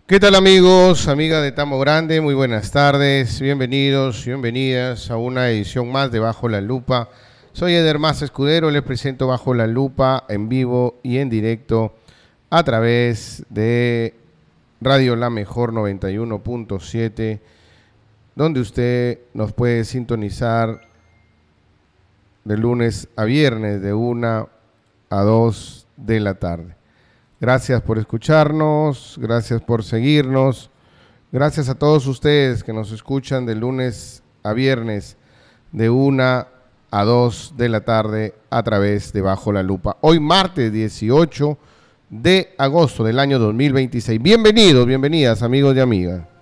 ¿Qué tal amigos, amigas de Tamo Grande? Muy buenas tardes, bienvenidos y bienvenidas a una edición más de Bajo la Lupa. Soy Eder Mas Escudero, les presento Bajo la Lupa en vivo y en directo a través de Radio La Mejor 91.7, donde usted nos puede sintonizar de lunes a viernes de 1 a 2 de la tarde. Gracias por escucharnos, gracias por seguirnos, gracias a todos ustedes que nos escuchan de lunes a viernes de 1 a 2 de la tarde a través de Bajo la Lupa. Hoy martes 18 de agosto del año 2026. Bienvenidos, bienvenidas amigos y amigas.